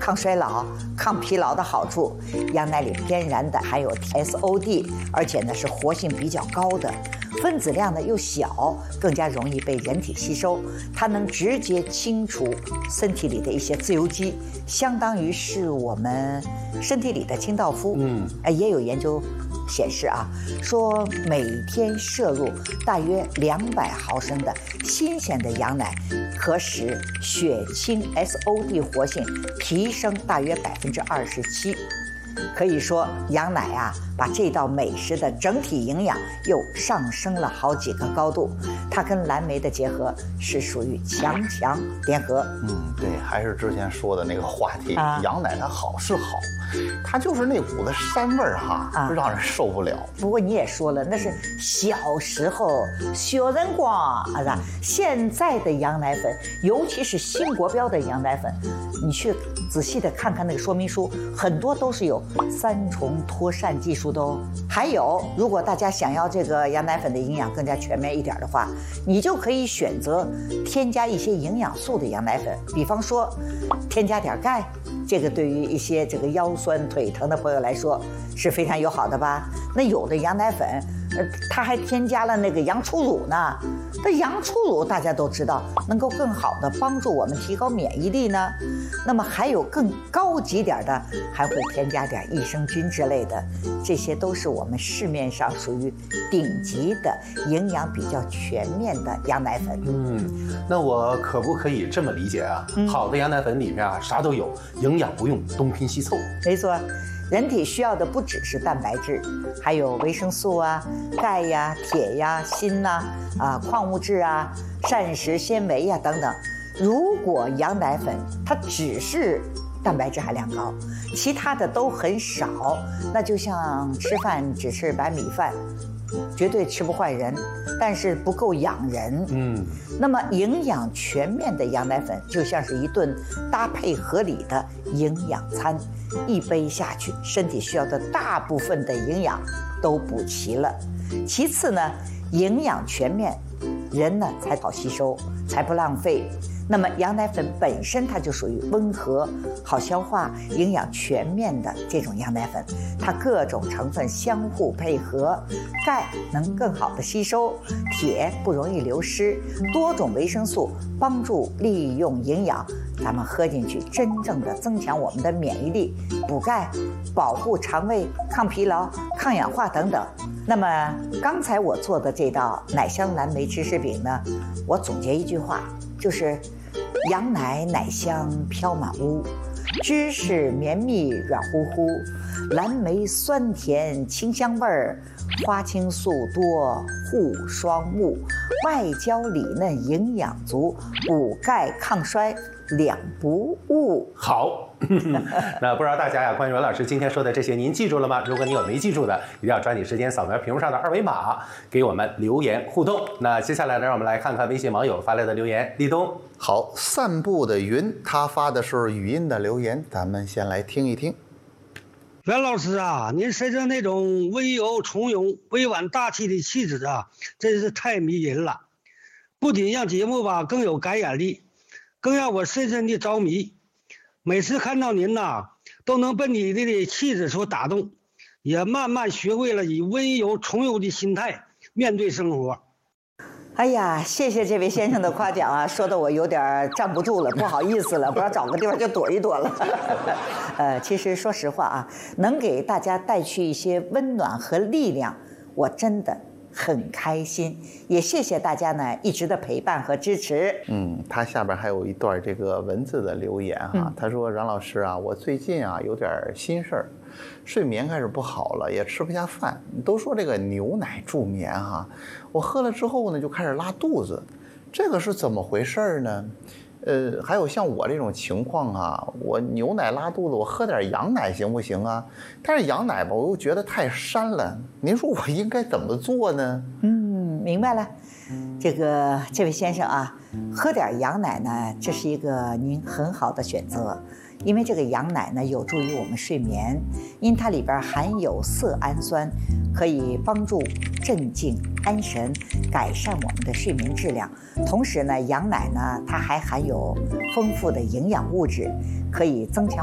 抗衰老、抗疲劳的好处。羊奶里天然的含有 SOD， 而且呢是活性比较高的，分子量呢又小，更加容易被人体吸收。它能直接清除身体里的一些自由基，相当于是我们身体里的清道夫。也有研究显示啊，说每天摄入大约200毫升的新鲜的羊奶，可使血清 SOD 活性提升大约27%。可以说，羊奶啊，把这道美食的整体营养又上升了好几个高度。它跟蓝莓的结合是属于强强联合。 对，还是之前说的那个话题，羊奶它好是好，它就是那股子膻味儿让人受不了。 不过你也说了，那是小时候小人光是吧？现在的羊奶粉，尤其是新国标的羊奶粉，你去仔细的看看那个说明书，很多都是有3重脱疝技术的哦。还有，如果大家想要这个羊奶粉的营养更加全面一点的话，你就可以选择添加一些营养素的羊奶粉，比方说添加点钙，这个对于一些这个腰酸腿疼的朋友来说是非常友好的吧。那有的羊奶粉它还添加了那个羊初乳呢。那羊初乳大家都知道能够更好的帮助我们提高免疫力呢。那么还有更高级点的，还会添加点益生菌之类的，这些都是我们市面上属于顶级的营养比较全面的羊奶粉。 那我可不可以这么理解啊？好的羊奶粉里面啊啥都有，营养不用东拼西凑。 没错。人体需要的不只是蛋白质，还有维生素啊、钙呀、铁呀、锌呐、矿物质啊、膳食纤维呀等等。如果羊奶粉它只是蛋白质含量高，其他的都很少，那就像吃饭只吃白米饭，绝对吃不坏人，但是不够养人。那么营养全面的羊奶粉就像是一顿搭配合理的营养餐，一杯下去，身体需要的大部分的营养都补齐了。其次呢，营养全面，人呢才好吸收，才不浪费。那么羊奶粉本身它就属于温和、好消化、营养全面的这种羊奶粉，它各种成分相互配合，钙能更好的吸收，铁不容易流失，多种维生素帮助利用营养，咱们喝进去真正的增强我们的免疫力，补钙、保护肠胃、抗疲劳、抗氧化等等。那么刚才我做的这道奶香蓝莓芝士饼呢，我总结一句话，就是羊奶奶香飘满屋，芝士绵密软乎乎，蓝莓酸甜清香味儿，花青素多护双目，外焦里嫩营养足，补钙抗衰两不误。 好。那不知道大家呀，关于阮老师今天说的这些，您记住了吗？如果你有没记住的，一定要抓紧时间扫描屏幕上的2维码，给我们留言互动。那接下来呢，让我们来看看微信网友发来的留言。立冬， 好，散步的云，他发的是语音的留言，咱们先来听一听。 袁老师啊，您身上那种温柔从容、委婉大气的气质啊，真是太迷人了。不仅让节目吧更有感染力，更让我深深的着迷。每次看到您呐，都能被你的气质所打动，也慢慢学会了以温柔从容的心态面对生活。 哎呀，谢谢这位先生的夸奖啊，说的我有点站不住了，不好意思了，不知道找个地方就躲一躲了。其实说实话啊，能给大家带去一些温暖和力量，我真的很开心，也谢谢大家呢一直的陪伴和支持。 他下边还有一段这个文字的留言哈，他说：“阮老师啊，我最近啊有点心事儿，睡眠开始不好了，也吃不下饭。都说这个牛奶助眠哈，我喝了之后呢就开始拉肚子，这个是怎么回事呢？还有像我这种情况啊，我牛奶拉肚子，我喝点羊奶行不行啊？但是羊奶吧，我又觉得太膻了。您说我应该怎么做呢？” 明白了。这位先生啊，喝点羊奶呢，这是一个您很好的选择，因为这个羊奶呢有助于我们睡眠，因它里边含有色氨酸，可以帮助镇静安神，改善我们的睡眠质量。同时呢，羊奶呢它还含有丰富的营养物质，可以增强